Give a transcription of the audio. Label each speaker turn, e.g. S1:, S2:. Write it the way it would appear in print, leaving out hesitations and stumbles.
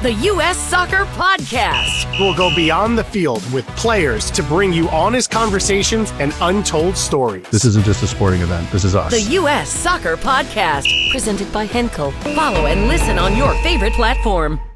S1: The U.S. Soccer Podcast.
S2: We'll go beyond the field with players to bring you honest conversations and untold stories.
S3: This isn't just a sporting event. This is us.
S1: The U.S. Soccer Podcast. Presented by Henkel. Follow and listen on your favorite platform.